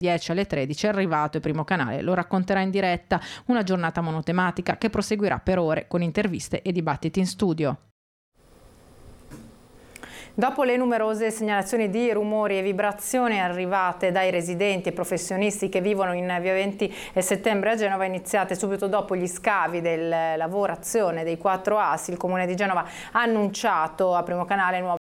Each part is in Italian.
10 alle 13 è arrivato il primo canale, lo racconterà in diretta, una giornata monotematica che proseguirà per ore con interviste e dibattiti in studio. Dopo le numerose segnalazioni di rumori e vibrazioni arrivate dai residenti e professionisti che vivono in via 20 settembre a Genova, iniziate subito dopo gli scavi della lavorazione dei 4 assi, il Comune di Genova ha annunciato a Primo Canale nuovo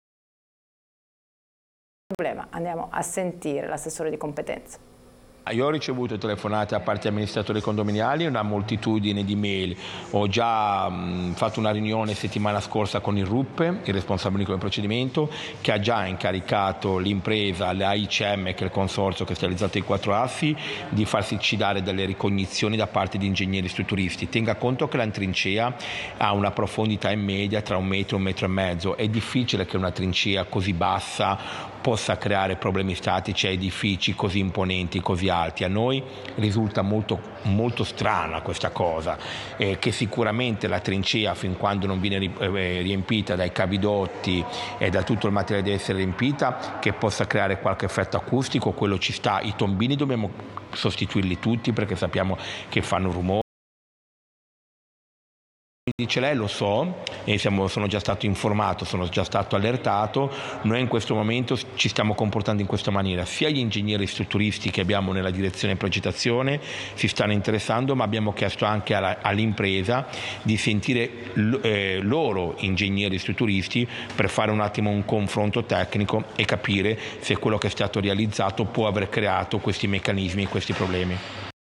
problema. Andiamo a sentire l'assessore di competenza. Io ho ricevuto telefonate da parte di amministratori condominiali, una moltitudine di mail. Ho già fatto una riunione settimana scorsa con il RUP, il responsabile unico del procedimento, che ha già incaricato l'impresa, l'AICM, che è il consorzio che sta realizzato i 4 assi, di farsi dare delle ricognizioni da parte di ingegneri strutturisti. Tenga conto che la trincea ha una profondità in media tra 1 metro e 1,5 metri. È difficile che una trincea così bassa possa creare problemi statici a edifici così imponenti, così alti. A noi risulta molto, molto strana questa cosa, che sicuramente la trincea, fin quando non viene riempita dai cavidotti e da tutto il materiale deve essere riempita, che possa creare qualche effetto acustico, quello ci sta. I tombini dobbiamo sostituirli tutti perché sappiamo che fanno rumore. Dice lei, lo so, e sono già stato informato, sono già stato allertato. Noi in questo momento ci stiamo comportando in questa maniera, sia gli ingegneri strutturisti che abbiamo nella direzione progettazione si stanno interessando, ma abbiamo chiesto anche all'impresa di sentire loro ingegneri strutturisti per fare un attimo un confronto tecnico e capire se quello che è stato realizzato può aver creato questi meccanismi e questi problemi.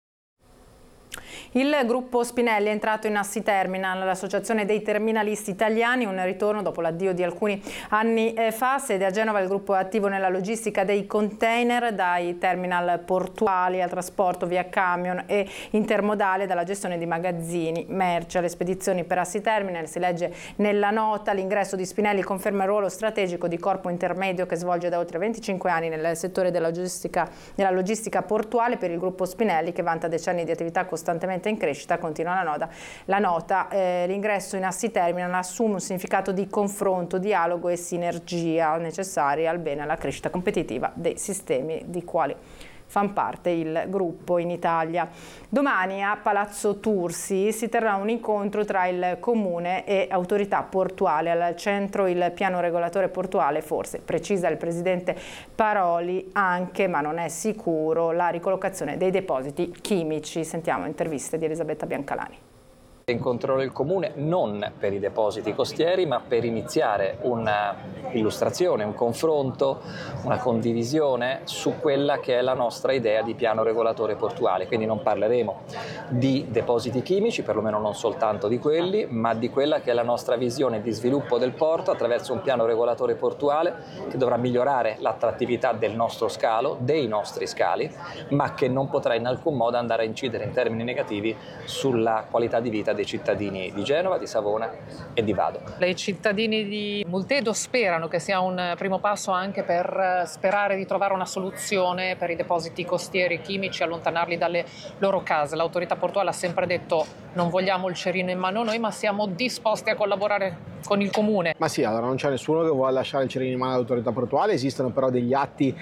Il gruppo Spinelli è entrato in Assi Terminal, l'associazione dei terminalisti italiani, un ritorno dopo l'addio di alcuni anni fa. Sede a Genova, il gruppo è attivo nella logistica dei container, dai terminal portuali al trasporto via camion e intermodale, dalla gestione di magazzini, merci alle spedizioni per Assi Terminal. Si legge nella nota: l'ingresso di Spinelli conferma il ruolo strategico di corpo intermedio che svolge da oltre 25 anni nel settore della logistica portuale per il gruppo Spinelli, che vanta decenni di attività costantemente in crescita. Continua la nota, l'ingresso in Assi Terminal assume un significato di confronto, dialogo e sinergia necessari al bene e alla crescita competitiva dei sistemi di quali fanno parte il gruppo in Italia. Domani a Palazzo Tursi si terrà un incontro tra il Comune e autorità portuale. Al centro il piano regolatore portuale, forse, precisa il presidente Paroli, anche, ma non è sicuro, la ricollocazione dei depositi chimici. Sentiamo interviste di Elisabetta Biancalani. Incontrerò il Comune non per i depositi costieri, ma per iniziare un'illustrazione, un confronto, una condivisione su quella che è la nostra idea di piano regolatore portuale. Quindi non parleremo di depositi chimici, perlomeno non soltanto di quelli, ma di quella che è la nostra visione di sviluppo del porto attraverso un piano regolatore portuale che dovrà migliorare l'attrattività del nostro scalo, dei nostri scali, ma che non potrà in alcun modo andare a incidere in termini negativi sulla qualità di vita dei cittadini di Genova, di Savona e di Vado. I cittadini di Multedo sperano che sia un primo passo anche per sperare di trovare una soluzione per i depositi costieri chimici, allontanarli dalle loro case. L'autorità portuale ha sempre detto: non vogliamo il cerino in mano noi, ma siamo disposti a collaborare con il Comune. Ma sì, allora non c'è nessuno che vuole lasciare il cerino in mano all'autorità portuale. Esistono però degli atti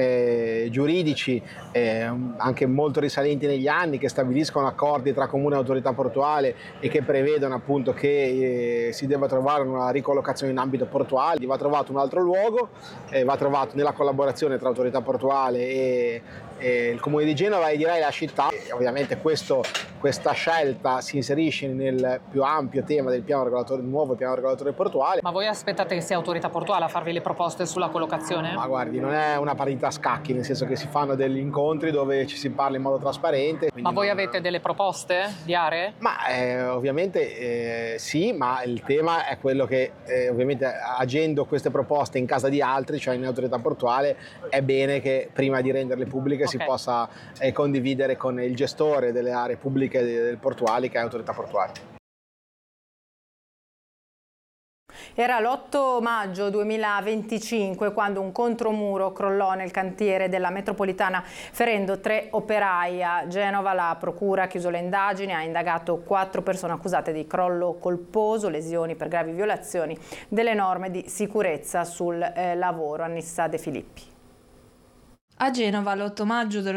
giuridici anche molto risalenti negli anni, che stabiliscono accordi tra Comune e autorità portuale e che prevedono appunto che si debba trovare una ricollocazione in ambito portuale. Va trovato un altro luogo, va trovato nella collaborazione tra autorità portuale e il Comune di Genova e direi la città. E ovviamente questa scelta si inserisce nel più ampio tema del nuovo piano regolatore portuale. Ma voi aspettate che sia autorità portuale a farvi le proposte sulla collocazione? Ma guardi, non è una partita a scacchi, nel senso che si fanno degli incontri dove ci si parla in modo trasparente. Ma voi avete delle proposte di aree? Ma ovviamente sì, ma il tema è quello che ovviamente agendo queste proposte in casa di altri, cioè in autorità portuale, è bene che prima di renderle pubbliche si possa condividere con il gestore delle aree pubbliche del portuali, che è autorità portuale. Era l'8 maggio 2025 quando un contromuro crollò nel cantiere della metropolitana, ferendo 3 operai. A Genova la procura ha chiuso le indagini, ha indagato 4 persone accusate di crollo colposo, lesioni per gravi violazioni delle norme di sicurezza sul lavoro. Annissa De Filippi. A Genova l'8 maggio dello